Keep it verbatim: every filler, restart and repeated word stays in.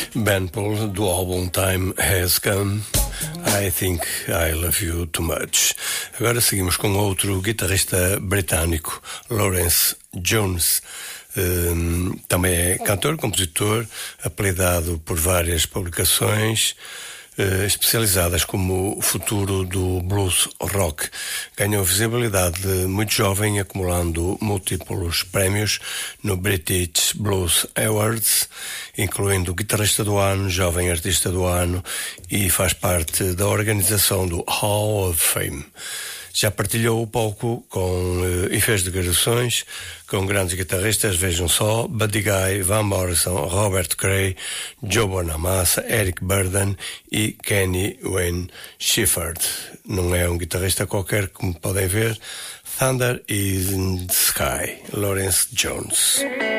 Ben Paul, do álbum Time Has Come, I Think I Love You Too Much. Agora seguimos com outro guitarrista britânico, Lawrence Jones. Um, também é cantor, compositor, apelidado por várias publicações uh, especializadas como o futuro do blues rock. Ganhou visibilidade muito jovem, acumulando múltiplos prémios no British Blues Awards, incluindo Guitarrista do Ano, Jovem Artista do Ano, e faz parte da organização do Hall of Fame. Já partilhou o palco com, uh, e fez declarações com grandes guitarristas, vejam só, Buddy Guy, Van Morrison, Robert Cray, Joe Bonamassa, Eric Burdon e Kenny Wayne Shepherd. Não é um guitarrista qualquer, como podem ver. Thunder is in the Sky, Lawrence Jones.